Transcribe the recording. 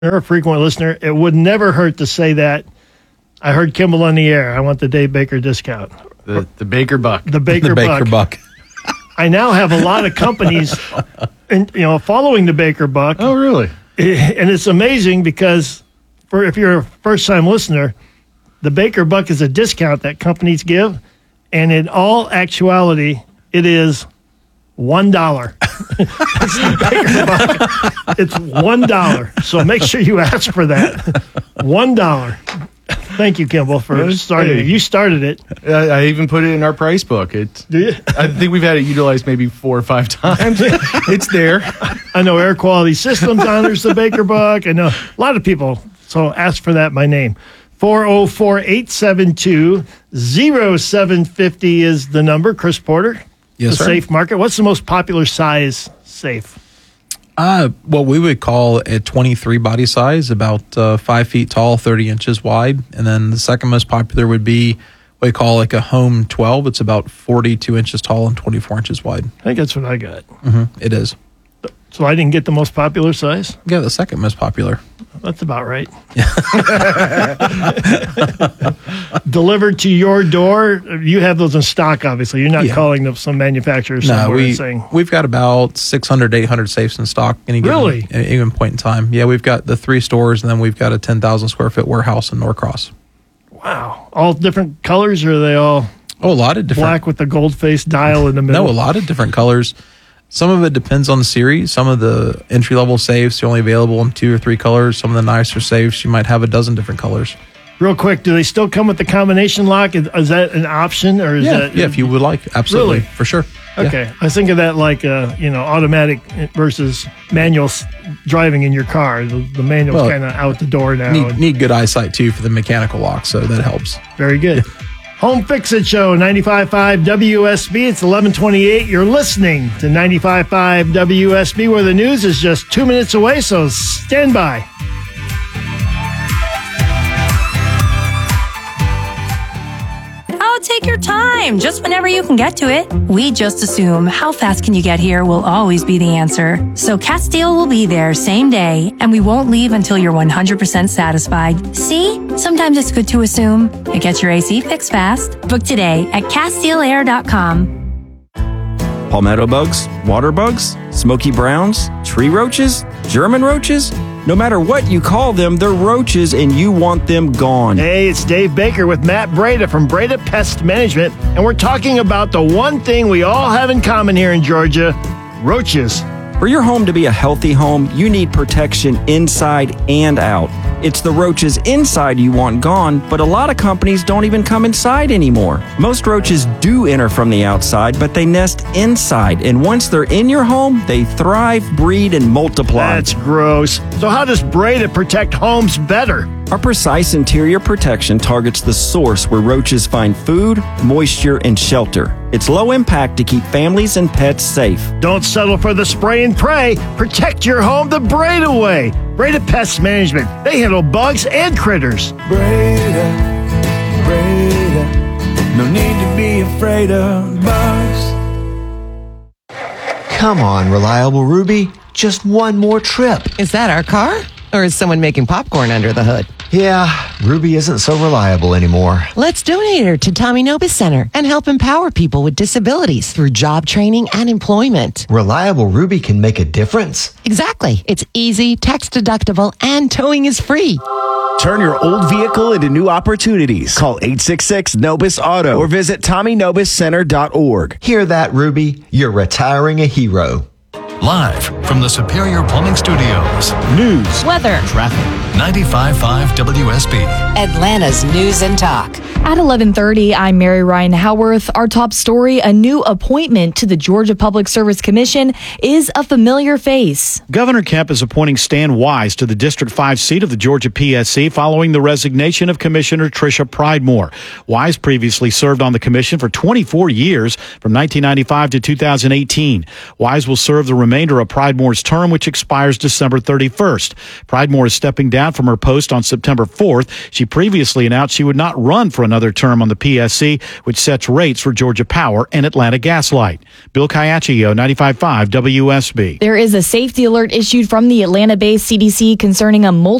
You're a frequent listener. It would never hurt to say that. I heard Kimball on the air. I want the Dave Baker discount. The Baker Buck. The Baker Buck. I now have a lot of companies following the Baker Buck. Oh, really? And it's amazing because if you're a first-time listener, the Baker Buck is a discount that companies give. And in all actuality, it is $1. That's the Baker Buck. It's $1. So make sure you ask for that. $1. Thank you, Kimball, for starting it. You started it. I even put it in our price book. Do you? I think we've had it utilized maybe 4 or 5 times. It's there. I know Air Quality Systems honors the Baker Buck. I know a lot of people. So ask for that by name. 404-872-0750 is the number. Chris Porter. Yes, the sir. Safe Market. What's the most popular size safe? What we would call a 23 body size, about 5 feet tall, 30 inches wide. And then the second most popular would be what we call like a Home 12. It's about 42 inches tall and 24 inches wide. I think that's what I got. It is. So I didn't get the most popular size? Yeah, the second most popular. That's about right. Delivered to your door. You have those in stock, obviously. You're not calling them some manufacturer somewhere and saying. We've got about 600 to 800 safes in stock any given point in time. Yeah, we've got the 3 stores, and then we've got a 10,000 square foot warehouse in Norcross. Wow. All different colors, or are they all a lot of different black with the gold face dial in the middle? No, a lot of different colors. Some of it depends on the series. Some of the entry-level safes are only available in 2 or 3 colors. Some of the nicer safes, you might have a dozen different colors. Real quick, do they still come with the combination lock? Is that an option? Or is that, if you would like. Absolutely. Really? For sure. Okay. Yeah. I think of that like, automatic versus manual driving in your car. The manual's kind of out the door now. Need good eyesight, too, for the mechanical lock, so that helps. Very good. Home Fix-It Show, 95.5 WSB. It's 11:28. You're listening to 95.5 WSB, where the news is just 2 minutes away, so stand by. Oh, take your time, just whenever you can get to it. We just assume how fast can you get here will always be the answer. So Castile will be there same day, and we won't leave until you're 100% satisfied. See? Sometimes it's good to assume. It gets your AC fixed fast. Book today at CastileAir.com. Palmetto bugs, water bugs, smoky browns, tree roaches, German roaches. No matter what you call them, they're roaches and you want them gone. Hey, it's Dave Baker with Matt Breda from Breda Pest Management, and we're talking about the one thing we all have in common here in Georgia, roaches. For your home to be a healthy home, you need protection inside and out. It's the roaches inside you want gone, but a lot of companies don't even come inside anymore. Most roaches do enter from the outside, but they nest inside, and once they're in your home, they thrive, breed, and multiply. That's gross. So how does Breda protect homes better? Our precise interior protection targets the source where roaches find food, moisture, and shelter. It's low impact to keep families and pets safe. Don't settle for the spray and pray. Protect your home the Breda way. Breda Pest Management. They handle bugs and critters. Breda, no need to be afraid of bugs. Come on, Reliable Ruby. Just one more trip. Is that our car? Or is someone making popcorn under the hood? Yeah, Ruby isn't so reliable anymore. Let's donate her to Tommy Nobis Center and help empower people with disabilities through job training and employment. Reliable Ruby can make a difference. Exactly. It's easy, tax deductible, and towing is free. Turn your old vehicle into new opportunities. Call 866-NOBIS-AUTO or visit TommyNobisCenter.org. Hear that, Ruby? You're retiring a hero. Live from the Superior Plumbing Studios. News, weather, traffic. 95.5 WSB. Atlanta's News and Talk. At 11:30, I'm Mary Ryan Howarth. Our top story, a new appointment to the Georgia Public Service Commission is a familiar face. Governor Kemp is appointing Stan Wise to the District 5 seat of the Georgia PSC following the resignation of Commissioner Tricia Pridemore. Wise previously served on the commission for 24 years from 1995 to 2018. Wise will serve the remainder of Pridemore's term, which expires December 31st. Pridemore is stepping down from her post on September 4th. She She previously announced she would not run for another term on the PSC, which sets rates for Georgia Power and Atlanta Gas Light. Bill Caiaccio, 95.5 WSB. There is a safety alert issued from the Atlanta-based CDC concerning a